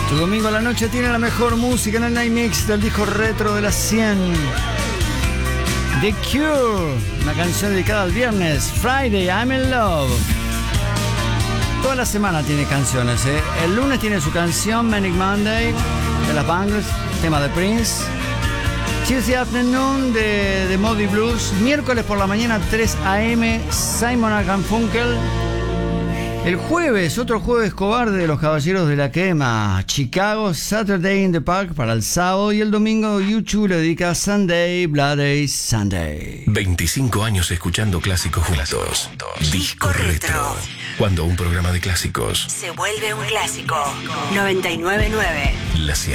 Tu domingo a la noche tiene la mejor música en el Night Mix del disco retro de las 100. The Cure, una canción dedicada al viernes. Friday, I'm in Love. Toda la semana tiene canciones, ¿eh? El lunes tiene su canción Manic Monday de las Bangles, tema de Prince. Tuesday Afternoon de Moody Blues. Miércoles por la mañana 3 a.m. Simon & Garfunkel. El jueves, otro jueves cobarde de los Caballeros de la Quema. Chicago, Saturday in the Park para el sábado. Y el domingo U2 le dedica Sunday, Bloody Sunday. 25 años escuchando clásicos juntos. Disco Retro. Cuando un programa de clásicos se vuelve un clásico. 99.9. La 100.